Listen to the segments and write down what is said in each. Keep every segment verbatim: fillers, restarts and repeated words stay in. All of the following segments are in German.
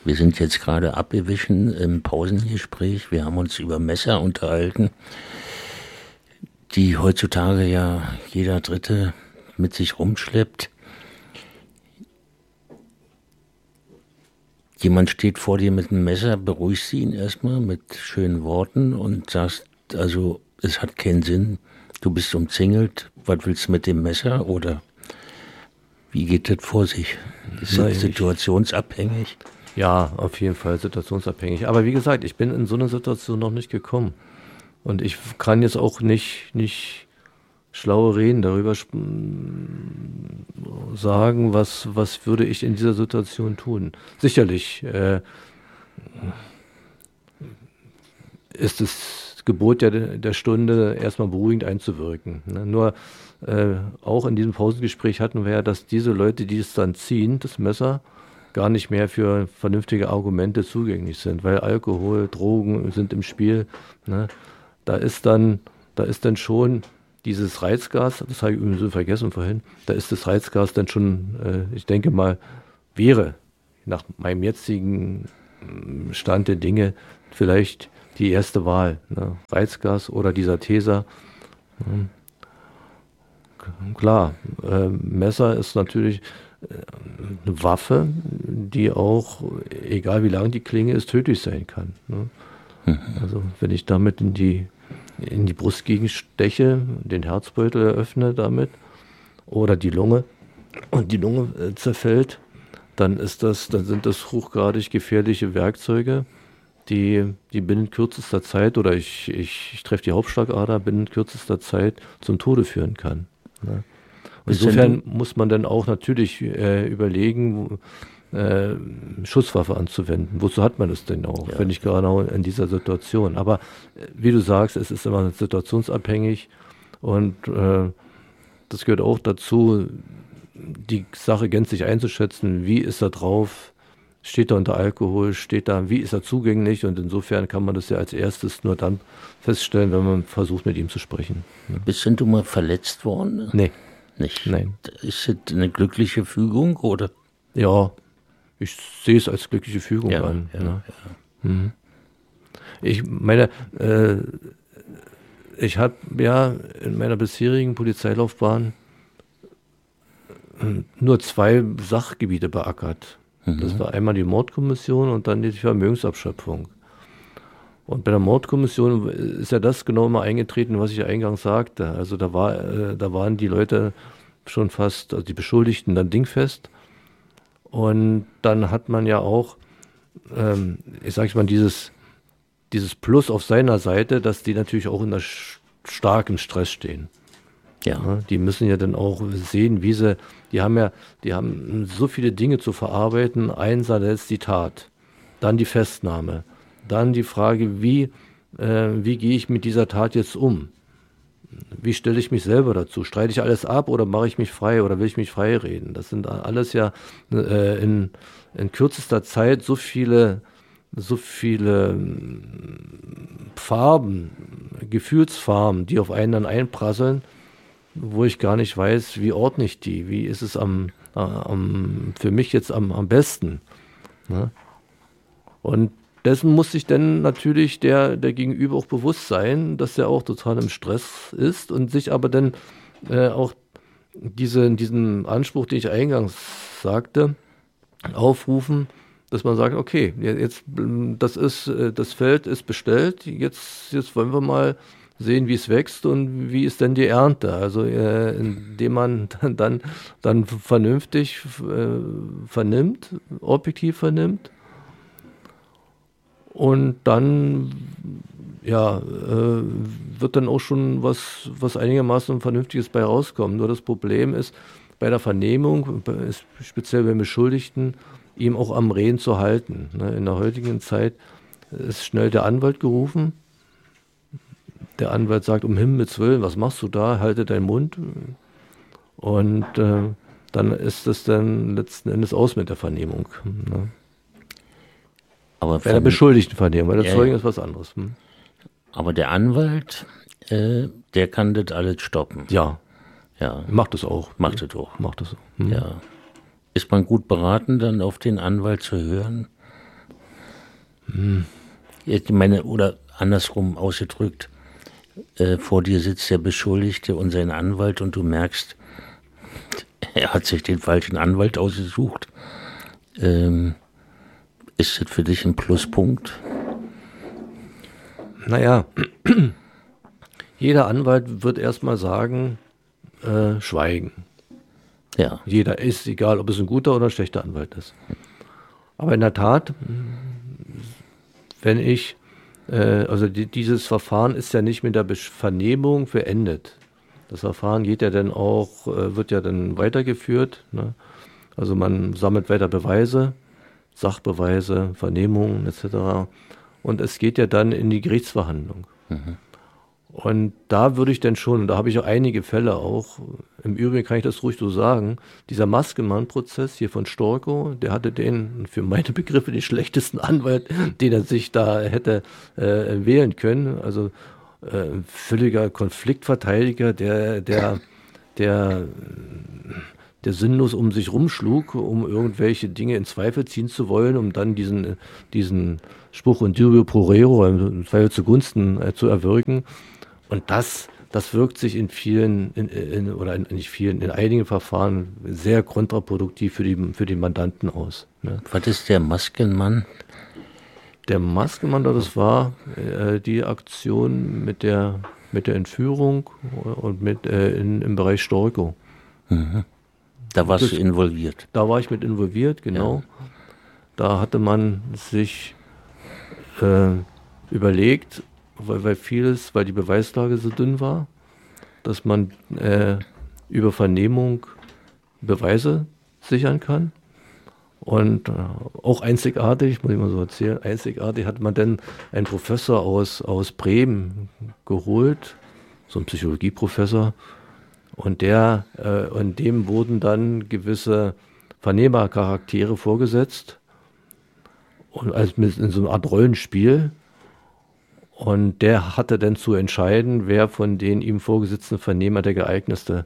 Wir sind jetzt gerade abgewichen im Pausengespräch. Wir haben uns über Messer unterhalten, die heutzutage ja jeder Dritte mit sich rumschleppt. Jemand steht vor dir mit einem Messer, beruhigst du ihn erstmal mit schönen Worten und sagst, also es hat keinen Sinn, du bist umzingelt, was willst du mit dem Messer oder wie geht das vor sich? Ist das situationsabhängig? Ja, auf jeden Fall situationsabhängig. Aber wie gesagt, ich bin in so eine Situation noch nicht gekommen. Und ich kann jetzt auch nicht, nicht schlaue Reden darüber sagen, was, was würde ich in dieser Situation tun. Sicherlich äh, ist es Gebot der, der Stunde, erstmal beruhigend einzuwirken. Ne? Nur äh, auch in diesem Pausengespräch hatten wir ja, dass diese Leute, die es dann ziehen, das Messer, gar nicht mehr für vernünftige Argumente zugänglich sind, weil Alkohol, Drogen sind im Spiel. Ne? Da ist dann, da ist dann schon dieses Reizgas, das habe ich übrigens so vergessen vorhin, da ist das Reizgas dann schon, äh, ich denke mal, wäre nach meinem jetzigen Stand der Dinge vielleicht die erste Wahl. Ne? Reizgas oder dieser Taser. Ne? Klar, äh, Messer ist natürlich eine Waffe, die auch, egal wie lang die Klinge ist, tödlich sein kann. Ne? Mhm. Also wenn ich damit in die, in die Brustgegend steche, den Herzbeutel eröffne damit oder die Lunge und die Lunge äh, zerfällt, dann ist das, dann sind das hochgradig gefährliche Werkzeuge, die, die binnen kürzester Zeit oder ich, ich, ich treffe die Hauptschlagader binnen kürzester Zeit zum Tode führen kann. Ne? Insofern muss man dann auch natürlich äh, überlegen, äh, Schusswaffe anzuwenden. Wozu hat man das denn auch, ja. wenn nicht genau in dieser Situation? Aber äh, wie du sagst, es ist immer situationsabhängig und äh, das gehört auch dazu, die Sache gänzlich einzuschätzen. Wie ist er drauf? Steht er unter Alkohol? Steht da? Wie ist er zugänglich? Und insofern kann man das ja als erstes nur dann feststellen, wenn man versucht, mit ihm zu sprechen. Ja. Bist denn du mal verletzt worden? Nee. Nicht? Nein. Ist es eine glückliche Fügung, oder? Ja, ich sehe es als glückliche Fügung ja, an. Ja, ne? ja. Mhm. Ich meine, äh, ich habe ja in meiner bisherigen Polizeilaufbahn nur zwei Sachgebiete beackert. Mhm. Das war einmal die Mordkommission und dann die Vermögensabschöpfung. Und bei der Mordkommission ist ja das genau mal eingetreten, was ich eingangs sagte. Also da war, äh, da waren die Leute schon fast, also die Beschuldigten dann dingfest. Und dann hat man ja auch, ähm, ich sage mal, dieses, dieses Plus auf seiner Seite, dass die natürlich auch unter starkem Stress stehen. Ja. Ja, die müssen ja dann auch sehen, wie sie, die haben ja, die haben so viele Dinge zu verarbeiten. Einerseits die Tat, dann die Festnahme. Dann die Frage, wie, äh, wie gehe ich mit dieser Tat jetzt um? Wie stelle ich mich selber dazu? Streite ich alles ab oder mache ich mich frei oder will ich mich frei reden? Das sind alles ja äh, in, in kürzester Zeit so viele, so viele Farben, Gefühlsfarben, die auf einen dann einprasseln, wo ich gar nicht weiß, wie ordne ich die? Wie ist es am, am für mich jetzt am, am besten? Ne? Und dessen muss sich dann natürlich der, der Gegenüber auch bewusst sein, dass er auch total im Stress ist und sich aber dann äh, auch diese, diesen Anspruch, den ich eingangs sagte, aufrufen, dass man sagt, okay, jetzt das ist, das Feld ist bestellt, jetzt, jetzt wollen wir mal sehen, wie es wächst und wie ist denn die Ernte. Also äh, indem man dann, dann, dann vernünftig äh, vernimmt, objektiv vernimmt. Und dann ja, äh, wird dann auch schon was, was einigermaßen Vernünftiges bei rauskommen. Nur das Problem ist, bei der Vernehmung, speziell beim Beschuldigten, ihm auch am Reden zu halten. In der heutigen Zeit ist schnell der Anwalt gerufen. Der Anwalt sagt, um Himmels Willen, was machst du da? Halte deinen Mund. Und äh, dann ist es dann letzten Endes aus mit der Vernehmung. Ne? Aber bei der beschuldigten Vernehmung, bei der ja, Zeugen ja. ist was anderes. Hm? Aber der Anwalt, äh, der kann das alles stoppen. Ja. Ja. Macht es auch. Macht es auch. Macht es auch. Hm. Ja. Ist man gut beraten, dann auf den Anwalt zu hören? Hm. Ich meine, oder andersrum ausgedrückt, äh, vor dir sitzt der Beschuldigte und sein Anwalt und du merkst, er hat sich den falschen Anwalt ausgesucht. Ähm, ist das für dich ein Pluspunkt? Naja, jeder Anwalt wird erstmal sagen, äh, schweigen. Ja. Jeder ist, egal ob es ein guter oder ein schlechter Anwalt ist. Aber in der Tat, wenn ich, äh, also die, dieses Verfahren ist ja nicht mit der Besch- Vernehmung beendet. Das Verfahren geht ja dann auch, äh, wird ja dann weitergeführt. Ne? Also man sammelt weiter Beweise, Sachbeweise, Vernehmungen et cetera. Und es geht ja dann in die Gerichtsverhandlung. Mhm. Und da würde ich dann schon, und da habe ich auch einige Fälle auch, im Übrigen kann ich das ruhig so sagen, dieser Maskenmann-Prozess hier von Storkow, der hatte den, für meine Begriffe, den schlechtesten Anwalt, den er sich da hätte äh, wählen können. Also äh, völliger Konfliktverteidiger, der, der, der, der sinnlos um sich rumschlug, um irgendwelche Dinge in Zweifel ziehen zu wollen, um dann diesen, diesen Spruch in dubio pro reo, im Zweifel zugunsten äh, zu erwirken. Und das, das wirkt sich in vielen, in, in, oder in, nicht vielen, in einigen Verfahren sehr kontraproduktiv für die, für die Mandanten aus. Ne? Was ist der Maskenmann? Der Maskenmann, das war äh, die Aktion mit der, mit der Entführung und mit, äh, in, im Bereich Storkow. Mhm. Da warst das, du involviert? Da war ich mit involviert, genau. Ja. Da hatte man sich äh, überlegt, Weil, weil vieles, weil die Beweislage so dünn war, dass man äh, über Vernehmung Beweise sichern kann. Und äh, auch einzigartig, muss ich mal so erzählen, einzigartig hat man dann einen Professor aus, aus Bremen geholt, so ein Psychologieprofessor, und der, äh, und dem wurden dann gewisse Vernehmercharaktere vorgesetzt, und also in so einer Art Rollenspiel. Und der hatte dann zu entscheiden, wer von den ihm vorgesetzten Vernehmer der geeignetste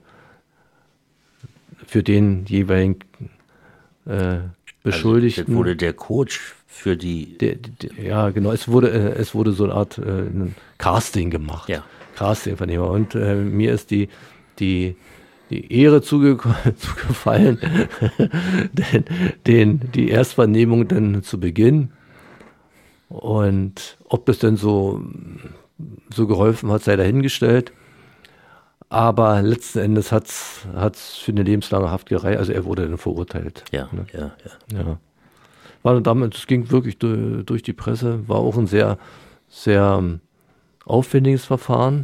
für den jeweiligen äh, Beschuldigten. Also das wurde der Coach für die... Der, der, ja, genau. Es wurde, äh, es wurde so eine Art äh, ein Casting gemacht. Ja. Casting-Vernehmer. Und äh, mir ist die, die, die Ehre zuge zugefallen, den, den, die Erstvernehmung dann zu Beginn. Und ob das denn so, so geholfen hat, sei dahingestellt. Aber letzten Endes hat es für eine lebenslange Haft gereicht. Also er wurde dann verurteilt. Ja, ne? ja, ja. ja. War damals, es ging wirklich durch, durch die Presse, war auch ein sehr, sehr aufwendiges Verfahren.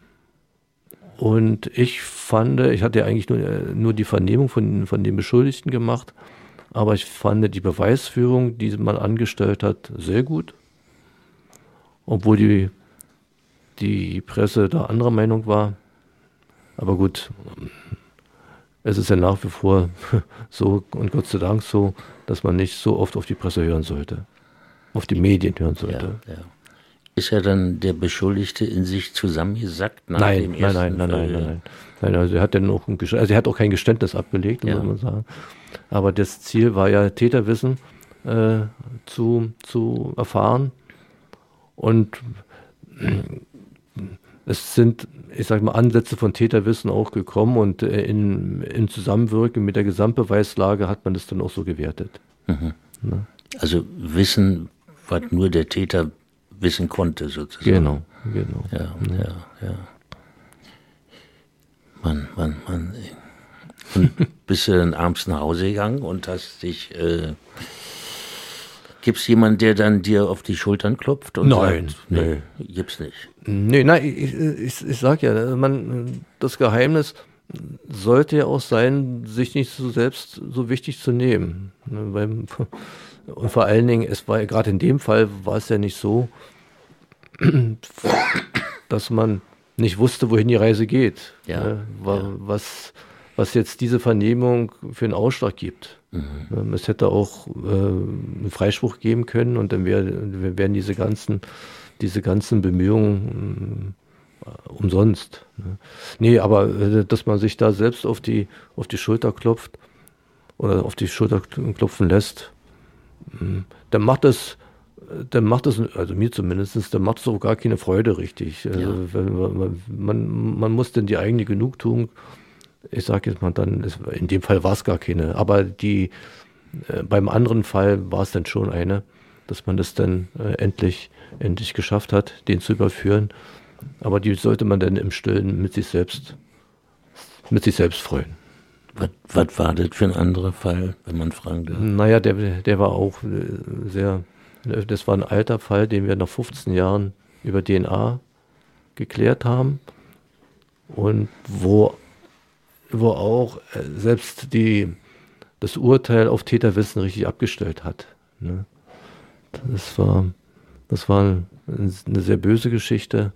Und ich fand, ich hatte ja eigentlich nur, nur die Vernehmung von, von den Beschuldigten gemacht. Aber ich fand die Beweisführung, die man angestellt hat, sehr gut. Obwohl die, die Presse da anderer Meinung war. Aber gut, es ist ja nach wie vor so und Gott sei Dank so, dass man nicht so oft auf die Presse hören sollte. Auf die Medien hören sollte. Ja, ja. Ist ja dann der Beschuldigte in sich zusammengesackt? Nach nein, dem nein, nein, nein, nein, nein, nein, nein. Also er hat dann auch ein, also er hat auch kein Geständnis abgelegt, ja. muss man sagen. Aber das Ziel war ja, Täterwissen äh, zu, zu erfahren. Und es sind, ich sag mal, Ansätze von Täterwissen auch gekommen und äh, in, in Zusammenwirken mit der Gesamtbeweislage hat man das dann auch so gewertet. Mhm. Ne? Also Wissen, was nur der Täter wissen konnte, sozusagen. Genau, genau. Ja, ja, ja. ja. Mann, Mann, Mann. Und bist du dann abends nach Hause gegangen und hast dich... Äh, Gibt es jemanden, der dann dir auf die Schultern klopft? Und nein, sagt, nee, nee, gibt's nicht. Nee, nein, ich, ich, ich sag ja, man, das Geheimnis sollte ja auch sein, sich nicht so selbst so wichtig zu nehmen. Und vor allen Dingen, es war gerade in dem Fall war es ja nicht so, dass man nicht wusste, wohin die Reise geht. Ja, ne? War, ja. Was, was jetzt diese Vernehmung für einen Ausschlag gibt. Mhm. Es hätte auch äh, einen Freispruch geben können und dann wär, wären diese ganzen, diese ganzen Bemühungen äh, umsonst. Ne? Nee, aber äh, dass man sich da selbst auf die, auf die Schulter klopft oder auf die Schulter klopfen lässt, mh, dann macht es dann macht das, also mir zumindest, dann macht es auch gar keine Freude richtig. Also Ja. wenn man, man, man muss dann die eigene Genugtuung, ich sage jetzt mal dann, es, in dem Fall war es gar keine, aber die, äh, beim anderen Fall war es dann schon eine, dass man das dann äh, endlich, endlich geschafft hat, den zu überführen. Aber die sollte man dann im Stillen mit sich selbst, mit sich selbst freuen. Was, was war das für ein anderer Fall, wenn man fragen darf? Naja, der, der war auch sehr, das war ein alter Fall, den wir nach fünfzehn Jahren über D N A geklärt haben und wo, wo auch selbst die, das Urteil auf Täterwissen richtig abgestellt hat. Ne? Das war, das war eine sehr böse Geschichte.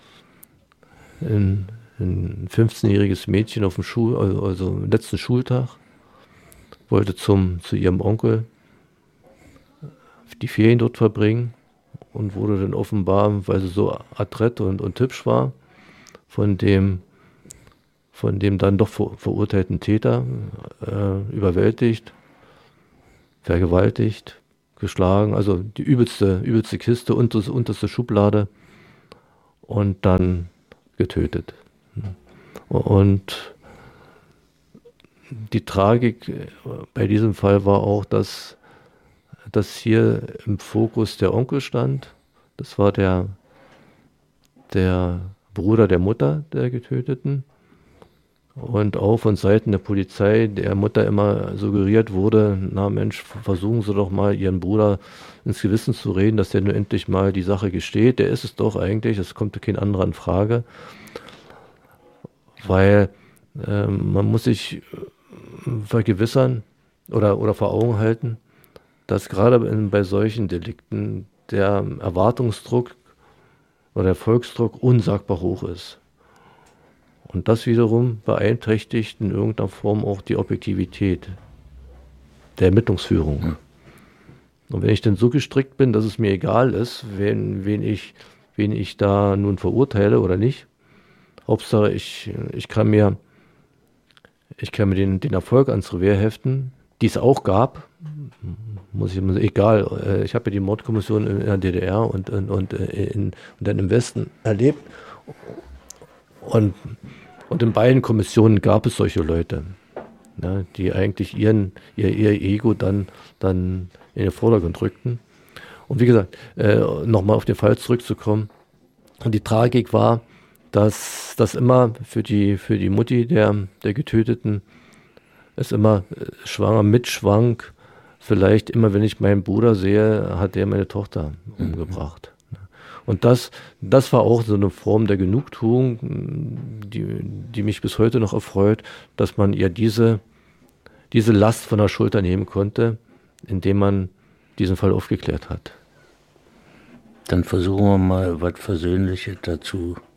Ein, ein fünfzehnjähriges Mädchen auf dem Schul, also, also letzten Schultag, wollte zum, zu ihrem Onkel die Ferien dort verbringen und wurde dann offenbar, weil sie so adrett und, und hübsch war, von dem, von dem dann doch ver, verurteilten Täter äh, überwältigt, vergewaltigt, geschlagen, also die übelste, übelste Kiste, unterste, unterste Schublade und dann getötet. Und die Tragik bei diesem Fall war auch, dass, dass hier im Fokus der Onkel stand. Das war der, der Bruder der Mutter der Getöteten. Und auch von Seiten der Polizei der Mutter immer suggeriert wurde, na Mensch, versuchen Sie doch mal Ihren Bruder ins Gewissen zu reden, dass der nur endlich mal die Sache gesteht. Der ist es doch eigentlich, es kommt kein anderer in Frage. Weil äh, man muss sich vergewissern oder, oder vor Augen halten, dass gerade in, bei solchen Delikten der Erwartungsdruck oder der Erfolgsdruck unsagbar hoch ist. Und das wiederum beeinträchtigt in irgendeiner Form auch die Objektivität der Ermittlungsführung. Und wenn ich dann so gestrickt bin, dass es mir egal ist, wen, wen, ich, wen ich da nun verurteile oder nicht, Hauptsache ich, ich kann mir, ich kann mir den, den Erfolg ans Revier heften, die es auch gab, muss ich immer sagen, egal, ich habe ja die Mordkommission in der D D R und, und, und, in, und dann im Westen erlebt. Und, und in beiden Kommissionen gab es solche Leute, ne, die eigentlich ihren, ihr, ihr Ego dann, dann in den Vordergrund rückten. Und wie gesagt, äh, nochmal auf den Fall zurückzukommen, die Tragik war, dass das immer für die, für die Mutti der, der Getöteten es immer schwanger mitschwang, vielleicht immer, wenn ich meinen Bruder sehe, hat der meine Tochter umgebracht. Und das, das war auch so eine Form der Genugtuung, die, die mich bis heute noch erfreut, dass man ihr diese, diese Last von der Schulter nehmen konnte, indem man diesen Fall aufgeklärt hat. Dann versuchen wir mal was Versöhnliches dazu